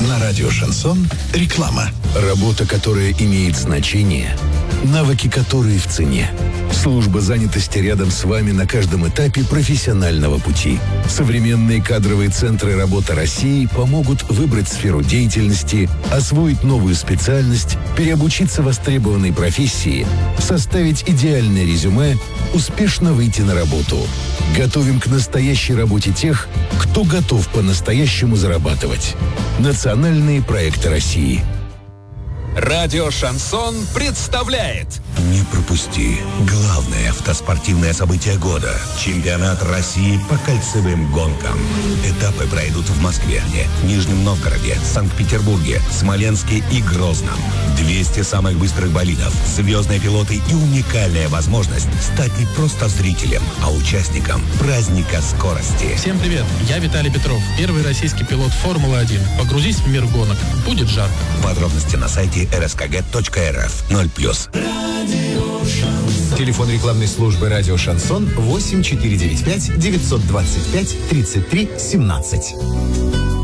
На радио «Шансон» реклама. Работа, которая имеет значение. Навыки, которые в цене. Служба занятости рядом с вами на каждом этапе профессионального пути. Современные кадровые центры работы России помогут выбрать сферу деятельности, освоить новую специальность, переобучиться востребованной профессии, составить идеальное резюме, успешно выйти на работу. Готовим к настоящей работе тех, кто готов по-настоящему зарабатывать. Национальные проекты России. Радио «Шансон» представляет. Не пропусти главное автоспортивное событие года. Чемпионат России по кольцевым гонкам. Этапы пройдут в Москве, Нижнем Новгороде, Санкт-Петербурге, Смоленске и Грозном. 200 самых быстрых болидов, звездные пилоты и уникальная возможность стать не просто зрителем, а участником праздника скорости. Всем привет, я Виталий Петров, первый российский пилот Формулы-1. Погрузись в мир гонок, будет жарко. Подробности на сайте rskg.rf 0+. Телефон рекламной службы «Радио Шансон» 8495 925 33 17.